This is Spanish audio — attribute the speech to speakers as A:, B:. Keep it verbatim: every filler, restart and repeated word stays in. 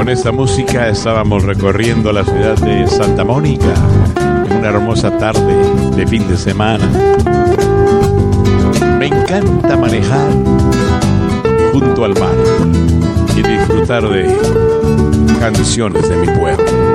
A: con esta música estábamos recorriendo la ciudad de Santa Mónica en una hermosa tarde de fin de semana. Me encanta manejar junto al mar y disfrutar de canciones de mi pueblo.